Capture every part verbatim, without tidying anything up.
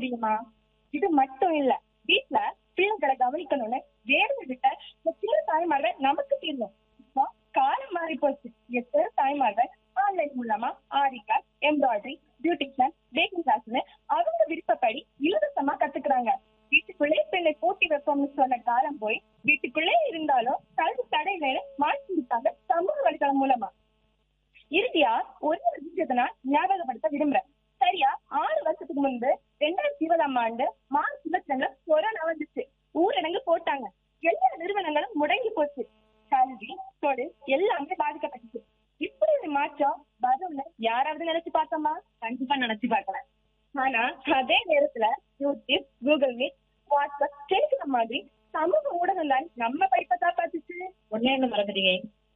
முடியுமா? இது மட்டும் இல்ல, வீட்ல பிள்ளைகளை கவனிக்கணும்னு வேர்ந்து விட்ட இந்த சில தாய்மார்கள் நமக்கு தீர்வும். இப்போ காலம் மாறி போச்சு. எத்தனை தாய்மார்கள் ஆன்லைன் மூலமா ஆரி கிளாஸ், எம்ப்ராய்டரி, பியூட்டிஷியன், பேக்கிங் கிளாஸ்னு அவங்க விருப்பப்படி இலவசமா கத்துக்கிறாங்க. வீட்டுக்குள்ளே பிள்ளை பூட்டி வைப்போம்னு சொன்ன காலம் போய் வீட்டுக்குள்ளே இருந்தாலும் கல்வி தடையில மாற்றி இருக்காங்க சமூக வலைதளம் மூலமா. இறுதியா ஒரு ஒரு விஷயத்த நான் ஞாபகப்படுத்த விரும்புறேன். சரியா ஆறு வருஷத்துக்கு முன்பு ரெண்டாயிரத்தி இருபதாம் ஆண்டு மார்ச் இருபத்தி ரெண்டுல கொரோனா வந்துச்சு. ஊரடங்கு போட்டாங்க. எல்லா நிறுவனங்களும் முடங்கி போச்சு. கல்வி, தொழில் எல்லாமே பாதிக்கப்பட்டுச்சு. இப்படி ஒரு மாற்றம் வரும்னு யாராவது நினைச்சு பார்த்தோமா? கண்டிப்பா நினைச்சு பார்க்கல. ஆனா அதே நேரத்துல YouTube, Google meet, WhatsApp, Telegram மாதிரி சமூக ஊடகம் தான் நம்ம படிப்பை காப்பாத்துச்சு. ஒன்னே ஒண்ணு மறந்துட்டீங்க.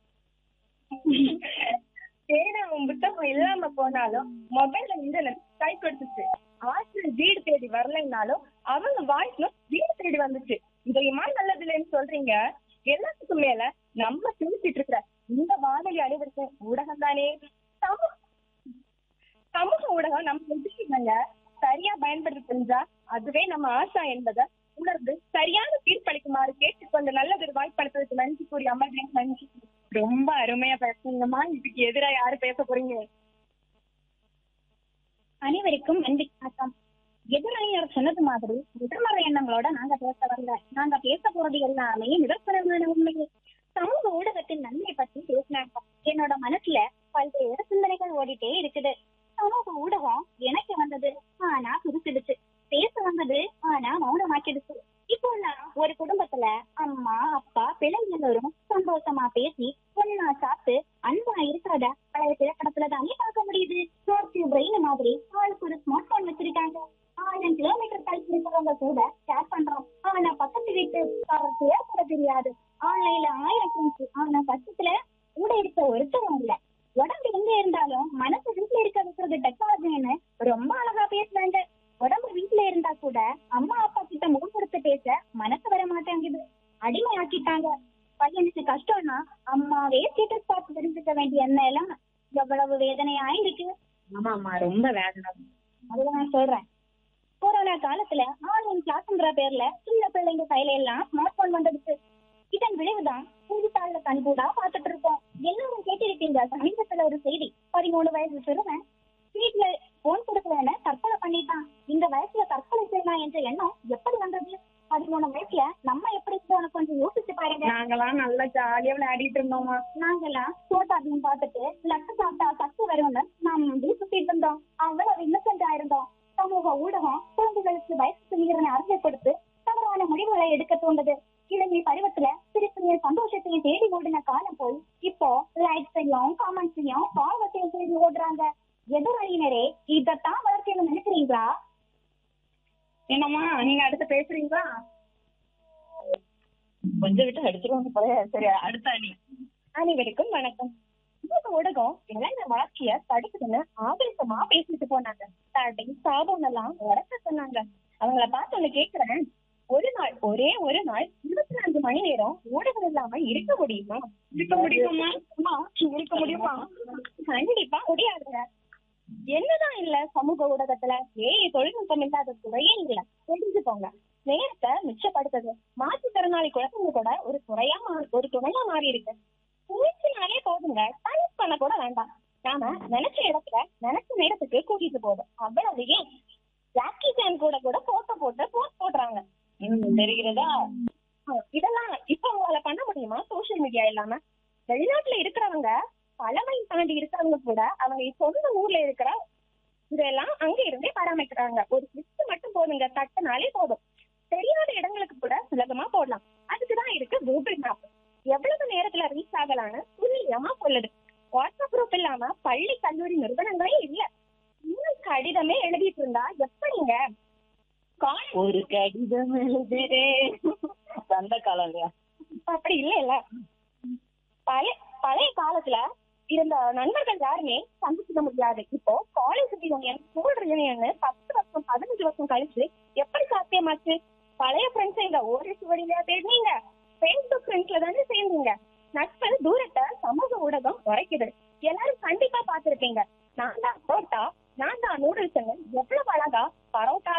பேனாவும் புத்தகம் இல்லாம போனாலும் மொபைல்ல இன்டர்நெட் கை கொடுத்துச்சு. ஆசிரியர் வீடு தேடி வரலைன்னாலும் அவங்க வாய்ஸ் நோட் வீடு தேடி வந்துச்சு. இதையுமா நல்லது இல்லைன்னு சொல்றீங்க? எல்லாத்துக்கும் மேல நம்ம பேசிட்டு இருக்கிற இந்த வானொலி அனைவருக்கு ஊடகம் தானே. சமூக சமூக ஊடகம் நம்ம எதிர்க்க சரியா பயன்படுத்த தெரிஞ்சா அதுவே நம்ம ஆசா என்பதை உணர்ந்து சரியான தீர்ப்பளிக்குமாறு கேட்டுக்கொண்டு நல்லதொரு வாய்ப்பளித்ததுக்கு நன்றி கூறி அமர்றேன். நன்றி. ரொம்ப அருமையா பேசுறீங்கம்மா. இதுக்கு எதிராக யாரு பேச போறீங்க? அனைவருக்கும் நன்றி வணக்கம். எதிரணியர் சொன்னது மாதிரி எதிர்மறை எண்ணங்களோட நாங்க பேச வரல. நாங்க பேச போறது எல்லாமே நிதர்சனமான உண்மையே. சமூக ஊடகத்தின் நன்மை பத்தி பேசினாங்க. என்னோட மனசுல பல்வேறு சிந்தனைகள் ஓடிட்டே இருக்குது. சமூக ஊடகம் எனக்கு வந்தது, ஆனா புதுப்பிடுச்சு. பேச வந்தது, ஆனா மௌனமாக்கிடுச்சு. இப்போ நான் ஒரு குடும்பத்துல அம்மா, அப்பா, பிள்ளைங்க எல்லோரும் சந்தோஷமா பேசி ஒன்னா சாப்பிட்டு அன்பா இருக்காத பழைய திரைப்படத்துல தானே பார்க்க முடியுது. பிரெயின் மாதிரி ஆளுக்கு ஒரு ஸ்மார்ட் போன் வச்சிருக்காங்க. ஆயிரம் கிலோமீட்டர் கழிச்சு இருக்கிறவங்க கூட ஷேர் பண்றோம். ஆனா பக்கத்து வீட்டு பேர் கூட தெரியாது. ஆன்லைன்ல ஆயிரம் ஃப்ரெண்ட்ஸ், ஆனா பக்கத்துல கூட இருக்க ஒருத்தரும் இல்ல. உடம்பு எங்க இருந்தாலும் மனசு வீட்டுல இருக்க வைக்கிறது டெக்னாலஜின்னு ரொம்ப அழகா பேசுறாங்க. உடம்பு வீட்டுல இருந்தா கூட அம்மா அப்பா கிட்ட முகம் கொடுத்து பேச மனசு வர மாட்டேங்குது. அடிமை ஆக்கிட்டாங்க. பையனுக்கு கஷ்டம்னா அம்மாவே ஸ்டேட்டஸ் பார்த்து தெரிஞ்சுக்க வேண்டிய என்ன எல்லாம் எவ்வளவு வேதனையா இருக்கு. ஆமா ஆமா, ரொம்ப வேதனை. அதுதான் நான் சொல்றேன். கொரோனா காலத்துல ஆன்லைன் கிளாஸ்ன்ற பேர்ல சின்ன பிள்ளைங்க கையில எல்லாம் ஸ்மார்ட் போன் வந்துடுச்சு. இதன் விளைவுதான் செய்தித்தாள்ல கண்கூடா பாத்துட்டு இருக்கோம். எல்லாரும் கேட்டிருக்கீங்க. சமீபத்துல ஒரு செய்தி, பதிமூணு வயசு சிறுவன் வீட்டுல போன் கொடுக்கலன்னு தற்கொலை பண்ணிட்டான். இந்த வயசுல தற்கொலை செய்யலாம் என்ற எண்ணம் எப்படி வந்தது? பதிமூணு வயசுல நம்ம எப்படி போன கொஞ்சம் யோசிச்சு பாருங்க. நாங்கெல்லாம் நல்லா ஜாலியா விளையாடிட்டு இருந்தோமா. நாங்கெல்லாம் சோட்டா பீன் பார்த்துட்டு லட்டு சாப்பிட்டா சத்து வரும்னு நாம் சுத்திட்டு இருந்தோம். அவ்வளவு இன்னசென்ட் ஆயிருந்தோம். சமூக ஊடகம் குழந்தைகளுக்கு வயசுக்கு மீறின அறிவை கொடுத்து தவறான முடிவுகளை எடுக்க தூண்டது. இளமை பருவத்துல சிரிப்பையும் சந்தோஷத்தையும் தேடி ஓடின காலம் போய் இப்போ லைக்ஸையும் காமெண்ட்ஸையும் பாவத்தையும் தேடி ஓடுறாங்க. எதிரணியினரே இதத்தான் வளர்க்கணும்னு நினைக்கிறீங்களா? என்னம்மா நீங்க அடுத்து பேசுறீங்களா? கொஞ்சம் விட்டு அடிச்சிருவாங்க போல. சரி, அடுத்த அணி. அனைவருக்கும் வணக்கம். சமூக ஊடகம் இளைஞர் வளர்ச்சிய தடுக்குதுன்னு ஆவேசமா பேசிட்டு போனாங்க. தடை சாபம் எல்லாம் உடக்க சொன்னாங்க. அவங்கள பார்த்து ஒண்ணு கேக்குறேன். ஒரு நாள், ஒரே ஒரு நாள் இருபத்தி நான்கு மணி நேரம் ஊடகம் இல்லாம இருக்க முடியுமா? இருக்க முடியுமா? இருக்க முடியுமா? கண்டிப்பா முடியாதுங்க. என்னதான் இல்ல சமூக ஊடகத்துல ஏஐ தொழில்நுட்பம் இல்லாத துறையே இல்ல. தெரிஞ்சுக்கோங்க. நேரத்தை மிச்சப்படுத்துது. மாற்றுத்திறனாளி குழந்தைங்க கூட ஒரு துறையா ஒரு துணையா மாறி இருக்கு. பேசினாலே போதுங்க, டைப் பண்ண கூட வேண்டாம். நாம நினைச்ச இடத்துல நினைச்ச நேரத்துக்கு கூட்டிட்டு போதும். அவ்வளவு ஏன் ஜாக்கி சான் கூட கூட போட்டோ போட்டு போஸ்ட் போடுறாங்க. தெரிகிறதா? இதெல்லாம் இப்ப உங்களால பண்ண முடியுமா சோசியல் மீடியா இல்லாம? வெளிநாட்டுல இருக்கிறவங்க, பழமை தாண்டி இருக்கிறவங்க கூட அவங்க சொந்த ஊர்ல இருக்கிற இதெல்லாம் அங்க இருந்தே பராமரிக்கிறாங்க. ஒரு கிளிக் மட்டும் போதுங்க, தட்டினாலே போதும். தெரியாத இடங்களுக்கு கூட சுலபமா போடலாம். அதுக்குதான் இருக்கு கூகுள் மேப். எவ்வளவு நேரத்துல ரீச் ஆகலான்னு துல்லியமா சொல்லுது. வாட்ஸ்அப் குரூப் இல்லாம பள்ளி கல்லூரி நிறுவனங்களே இல்ல. இன்னும் கடிதமே எழுதிட்டு இருந்தா எப்படிங்க? ஒரு கடிதம் எழுதுறே அந்த காலம் அப்படி இல்ல இல்ல. பழைய பழைய காலத்துல இருந்த நண்பர்கள் யாருமே சந்திச்சுக்க முடியாது. இப்போ காலேஜ் யூனியன், ஸ்கூல் யூனியன் பத்து வருஷம் பதினஞ்சு வருஷம் கழிச்சு எப்படி சாத்தியமாச்சு? பழைய ஃப்ரெண்ட்ஸ் எங்க ஓடி சுவடியில தேடினீங்க? பேஸ்புக் ஃப்ரெண்ட்ஸ்ல தானே சேர்ந்தீங்க. நட்பு தூரத்தை சமூக ஊடகம் குறைக்குது. எல்லாரும் கண்டிப்பா பாத்திருப்பீங்க. நான் தான் பரோட்டா, நான் தான் நூடுல்ஸ், எவ்வளவு அழகா பரோட்டா